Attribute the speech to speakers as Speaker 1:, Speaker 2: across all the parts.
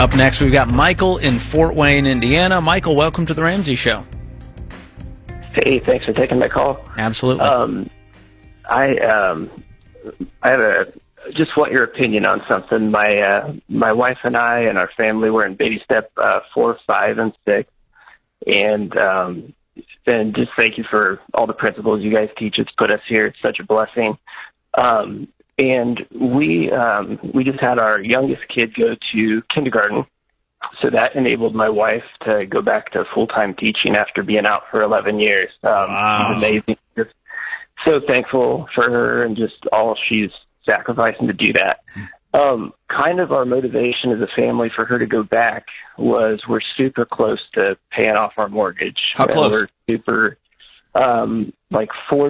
Speaker 1: Up next, we've got Michael in Fort Wayne, Indiana. Michael, welcome to the Ramsey Show.
Speaker 2: Hey, thanks for taking my call.
Speaker 1: Absolutely.
Speaker 2: I just want your opinion on something. My wife and I and our family were in baby step 4, 5, and 6, and just thank you for all the principles you guys teach. It's put us here. It's such a blessing. And we just had our youngest kid go to kindergarten, so that enabled my wife to go back to full-time teaching after being out for 11 years.
Speaker 1: Wow.
Speaker 2: She's amazing. Just so thankful for her and just all she's sacrificing to do that. Kind of our motivation as a family for her to go back was we're super close to paying off our mortgage.
Speaker 1: How close?
Speaker 2: We're super, like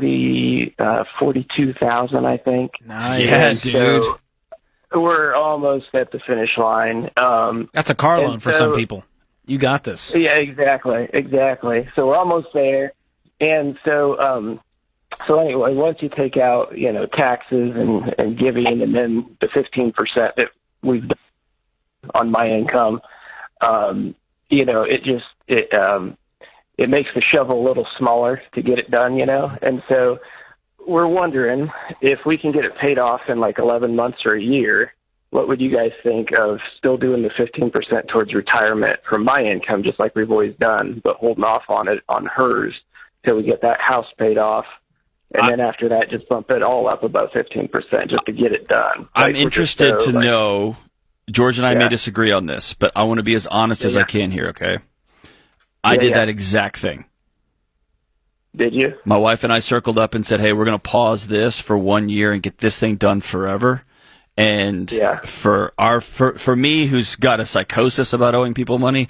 Speaker 2: 42,000, I think.
Speaker 1: Nice.
Speaker 2: Yeah,
Speaker 1: dude.
Speaker 2: so we're almost at the finish line.
Speaker 1: That's a car loan for some people. You got this.
Speaker 2: Yeah, exactly. So we're almost there. And so, so anyway, once you take out, taxes and giving, and then the 15% that we've done on my income, it makes the shovel a little smaller to get it done, And so we're wondering if we can get it paid off in like 11 months or a year. What would you guys think of still doing the 15% towards retirement from my income, just like we've always done, but holding off on it on hers till we get that house paid off? And then after that, just bump it all up about 15% just to get it done.
Speaker 3: I'm interested to know, George and I may disagree on this, but I want to be as honest as I can here, okay? I did that exact thing.
Speaker 2: Did you?
Speaker 3: My wife and I circled up and said, hey, we're going to pause this for 1 year and get this thing done forever. And for me, who's got a psychosis about owing people money,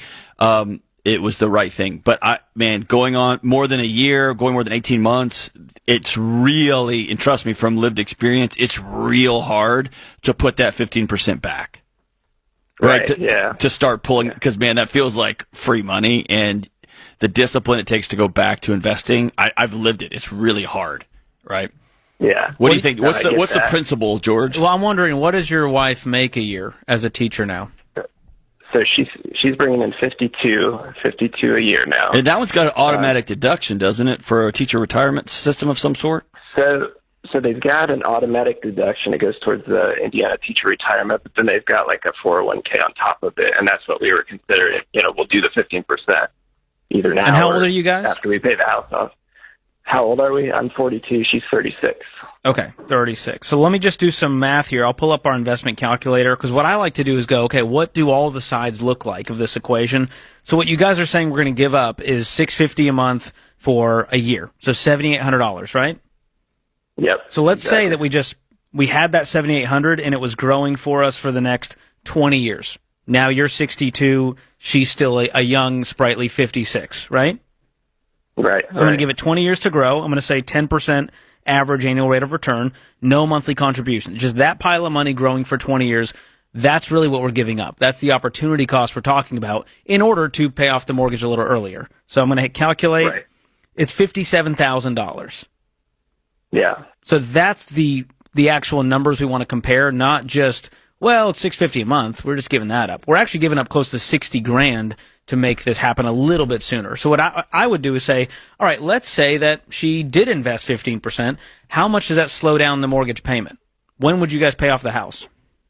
Speaker 3: it was the right thing. But going on more than a year, going more than 18 months, it's really, and trust me from lived experience, it's real hard to put that 15% back. Right. To start pulling, because man, that feels like free money, and the discipline it takes to go back to investing. I've lived it. It's really hard. Right.
Speaker 2: Yeah.
Speaker 3: What do you think? What's the principle, George?
Speaker 1: Well, I'm wondering, what does your wife make a year as a teacher now?
Speaker 2: So she's bringing in 52 a year now.
Speaker 3: And that one's got an automatic deduction, doesn't it, for a teacher retirement system of some sort?
Speaker 2: So they've got an automatic deduction. It goes towards the Indiana teacher retirement, but then they've got like a 401k on top of it, and that's what we were considering. We'll do the 15% either now.
Speaker 1: And how old are you guys?
Speaker 2: After we pay the house off. How old are we? I'm 42. She's 36.
Speaker 1: Okay, 36. So let me just do some math here. I'll pull up our investment calculator, because what I like to do is go, okay, what do all the sides look like of this equation? So what you guys are saying we're going to give up is $650 a month for a year. So $7,800, right?
Speaker 2: Yep.
Speaker 1: So let's say that we had that $7,800 and it was growing for us for the next 20 years. Now you're 62. She's still a young, sprightly 56, right?
Speaker 2: Right.
Speaker 1: So I'm going to give it 20 years to grow. I'm going to say 10% average annual rate of return, no monthly contribution. Just that pile of money growing for 20 years. That's really what we're giving up. That's the opportunity cost we're talking about in order to pay off the mortgage a little earlier. So I'm going to hit calculate.
Speaker 2: Right.
Speaker 1: It's $57,000.
Speaker 2: Yeah.
Speaker 1: So that's the actual numbers we want to compare, not just, well, it's $650 a month. We're just giving that up. We're actually giving up close to $60,000 to make this happen a little bit sooner. So what I would do is say, all right, let's say that she did invest 15%. How much does that slow down the mortgage payment? When would you guys pay off the house?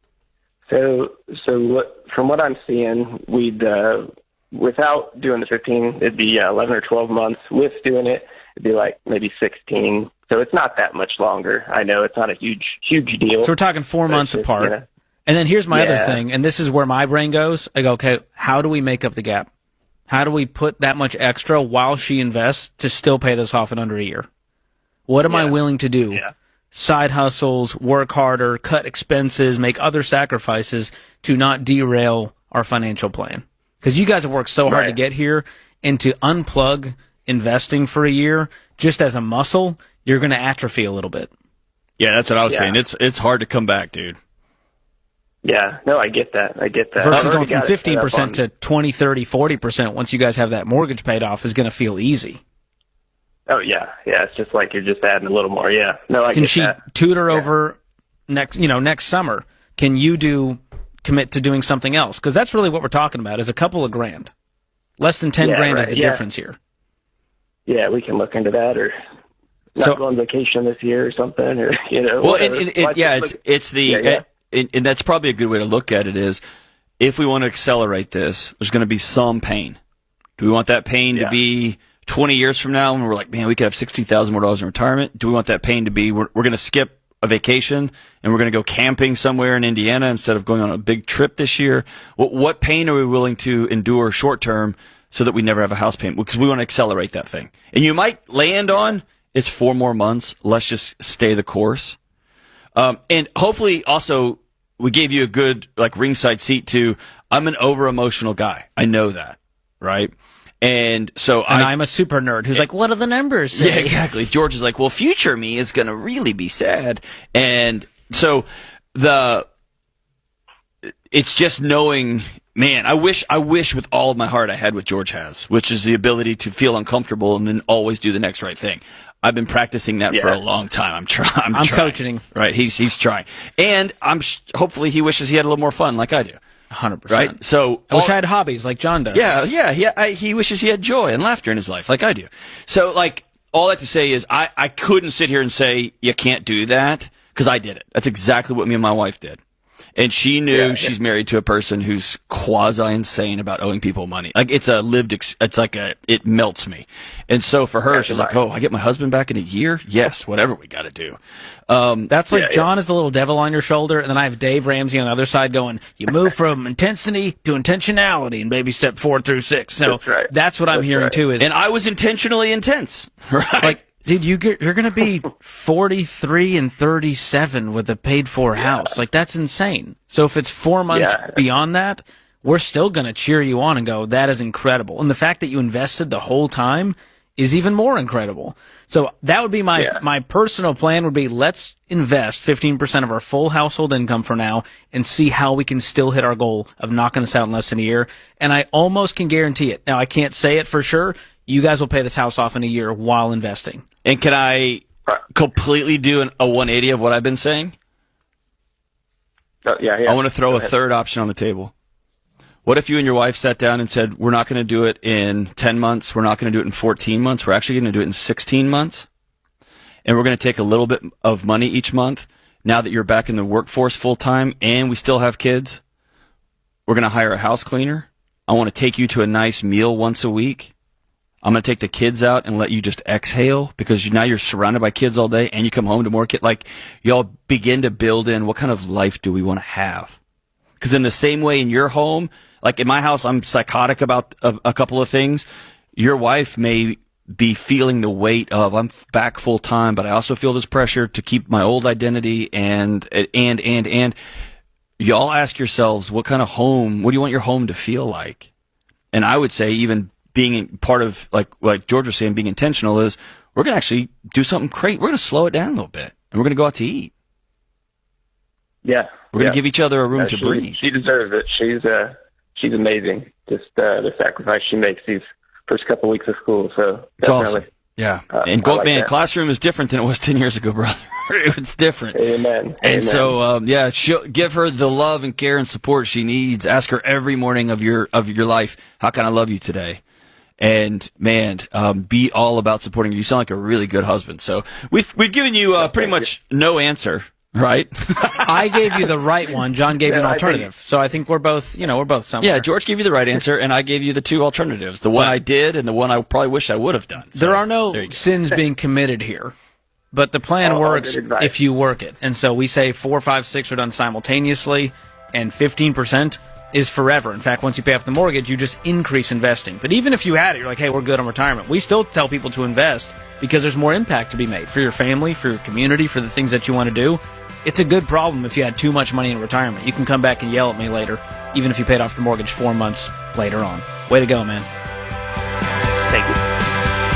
Speaker 2: So from what I'm seeing, we'd without doing the 15, it'd be 11 or 12 months. With doing it, it'd be like maybe 16. So it's not that much longer. I know it's not a huge deal.
Speaker 1: So we're talking 4 months apart. And then here's my other thing, and this is where my brain goes. I go, okay, how do we make up the gap? How do we put that much extra while she invests to still pay this off in under a year? What am I willing to do?
Speaker 2: Yeah.
Speaker 1: Side hustles, work harder, cut expenses, make other sacrifices to not derail our financial plan. Because you guys have worked so hard to get here, and to unplug investing for a year just as a muscle, you're going to atrophy a little bit.
Speaker 3: Yeah, that's what I was saying. It's hard to come back, dude.
Speaker 2: Yeah, no, I get that.
Speaker 1: Versus going from 15% to 20, 30, 40% once you guys have that mortgage paid off is going to feel easy.
Speaker 2: Oh, yeah. Yeah, it's just like you're just adding a little more. Yeah. No, I get that.
Speaker 1: Can she tutor over next summer? Can you do commit to doing something else? Because that's really what we're talking about, is a couple of grand. Less than 10 grand is the difference here.
Speaker 2: Yeah, we can look into that, or not go on vacation this year or something, or,
Speaker 3: Well, and that's probably a good way to look at it is, if we want to accelerate this, there's going to be some pain. Do we want that pain to be 20 years from now when we're like, man, we could have $60,000 more in retirement? Do we want that pain to be, we're going to skip a vacation and we're going to go camping somewhere in Indiana instead of going on a big trip this year? What pain are we willing to endure short term so that we never have a house payment? Because we want to accelerate that thing. And you might land on, it's 4 more months. Let's just stay the course. And hopefully also we gave you a good ringside seat to, I'm an over emotional guy. I know that, right? And I'm a super nerd who's like, what do the numbers say? Yeah, exactly. George is like, well, future me is going to really be sad. And so it's just knowing, man, I wish with all of my heart I had what George has, which is the ability to feel uncomfortable and then always do the next right thing. I've been practicing that for a long time. I'm trying. I'm coaching. Right. He's trying. And hopefully he wishes he had a little more fun like I do. 100%. Right? So I wish I had hobbies like John does. Yeah. He wishes he had joy and laughter in his life like I do. So all that to say is I couldn't sit here and say you can't do that, because I did it. That's exactly what me and my wife did. And she knew she's married to a person who's quasi-insane about owing people money. It's a lived, it melts me. And so for her, she's like, oh, I get my husband back in a year? Yes, whatever we got to do. That's like John is the little devil on your shoulder, and then I have Dave Ramsey on the other side going, you move from intensity to intentionality in baby step 4 through 6. So that's what I'm hearing too. And I was intentionally intense, right? Dude, you're going to be 43 and 37 with a paid-for house. That's insane. So if it's 4 months beyond that, we're still going to cheer you on and go, that is incredible. And the fact that you invested the whole time is even more incredible. So that would be my personal plan would be, let's invest 15% of our full household income for now and see how we can still hit our goal of knocking this out in less than a year. And I almost can guarantee it. Now, I can't say it for sure. You guys will pay this house off in a year while investing. And can I completely do a 180 of what I've been saying? I want to throw a third option on the table. What if you and your wife sat down and said, we're not going to do it in 10 months, we're not going to do it in 14 months, we're actually going to do it in 16 months, and we're going to take a little bit of money each month, now that you're back in the workforce full-time and we still have kids, we're going to hire a house cleaner. I want to take you to a nice meal once a week. I'm going to take the kids out and let you just exhale, because now you're surrounded by kids all day and you come home to more kids. Y'all begin to build in, what kind of life do we want to have? Because in the same way in your home, in my house, I'm psychotic about a couple of things. Your wife may be feeling the weight of, I'm back full time, but I also feel this pressure to keep my old identity and y'all ask yourselves, what kind of home, what do you want your home to feel like? And I would say, even being part of, like George was saying, being intentional is, we're going to actually do something great. We're going to slow it down a little bit, and we're going to go out to eat. Yeah. We're going to give each other a room to breathe.
Speaker 2: She deserves it. She's amazing. Just the sacrifice she makes these first couple weeks of school. So
Speaker 3: it's awesome. Yeah. Classroom is different than it was 10 years ago, brother. It's different.
Speaker 2: Amen.
Speaker 3: And so, she'll give her the love and care and support she needs. Ask her every morning of your life, how can I love you today? And man, be all about supporting you. You sound like a really good husband. So we've given you pretty much no answer, right?
Speaker 1: I gave you the right one. John gave you an alternative. So I think we're both somewhere.
Speaker 3: Yeah, George gave you the right answer, and I gave you the two alternatives. The one I did, and the one I probably wish I would have done.
Speaker 1: So, there are no sins being committed here, but the plan works if you work it. And so we say 4, 5, 6 are done simultaneously, and 15% is forever. In fact, once you pay off the mortgage, you just increase investing. But even if you had it, you're like, hey, we're good on retirement. We still tell people to invest, because there's more impact to be made for your family, for your community, for the things that you want to do. It's a good problem if you had too much money in retirement. You can come back and yell at me later, even if you paid off the mortgage 4 months later on. Way to go, man.
Speaker 2: Thank you.